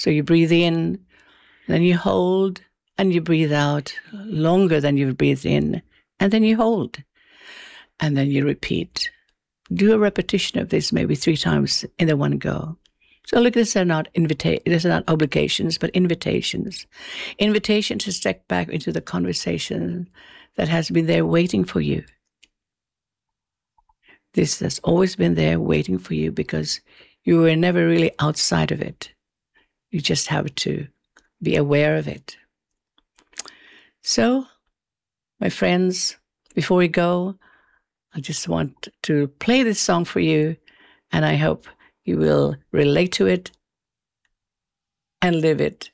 So you breathe in, then you hold, and you breathe out longer than you've breathed in, and then you hold, and then you repeat. Do a repetition of this maybe 3 times in the one go. So look, these are not obligations, but invitations. Invitations to step back into the conversation that has been there waiting for you. This has always been there waiting for you because you were never really outside of it. You just have to be aware of it. So, my friends, before we go, I just want to play this song for you, and I hope you will relate to it and live it